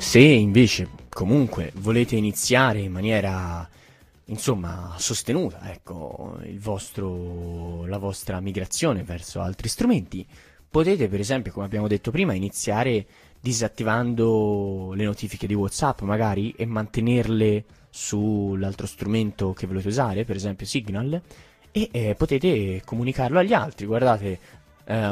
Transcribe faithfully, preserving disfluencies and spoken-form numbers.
Se invece comunque volete iniziare in maniera insomma sostenuta, ecco, il vostro, la vostra migrazione verso altri strumenti, potete per esempio, come abbiamo detto prima, iniziare disattivando le notifiche di WhatsApp magari e mantenerle sull'altro strumento che volete usare, per esempio Signal, e eh, potete comunicarlo agli altri. Guardate, eh,